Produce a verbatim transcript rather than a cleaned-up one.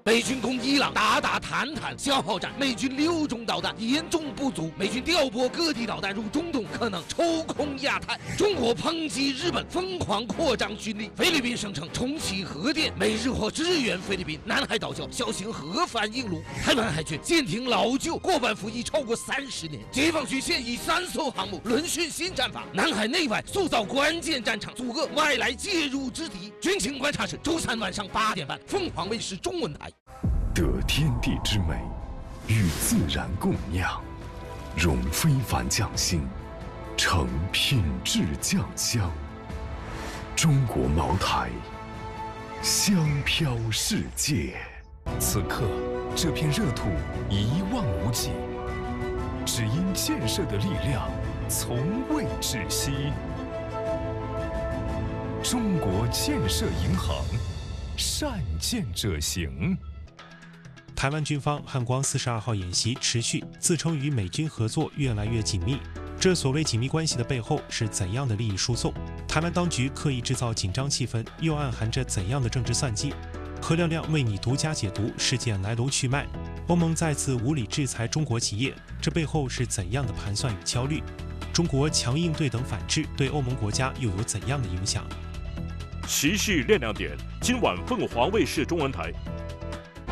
美军攻伊朗，打打谈谈消耗战，美军六种导弹严重不足，美军调拨各地导弹入中东，可能抽空亚太。中国抨击日本疯狂扩张军力，菲律宾声称重启核电，美日或支援菲律宾。南海岛礁小型核反应炉，台湾海军舰艇老旧，过半服役超过三十年。解放军现役三艘航母轮训新战法，南海内外塑造关键战场，阻遏外来介入之敌。军情观察室周三晚上八点半，凤凰卫视中文台。 得天地之美，与自然共酿，融非凡匠心，成品质酱香。中国茅台，香飘世界。此刻，这片热土一望无际，只因建设的力量从未止息。中国建设银行，善建者行。 台湾军方汉光四十二号演习持续，自称与美军合作越来越紧密。这所谓紧密关系的背后是怎样的利益输送？台湾当局刻意制造紧张气氛，又暗含着怎样的政治算计？何亮亮为你独家解读事件来龙去脉。欧盟再次无理制裁中国企业，这背后是怎样的盘算与焦虑？中国强硬对等反制对欧盟国家又有怎样的影响？ 时事亮亮点，今晚凤凰卫视中文台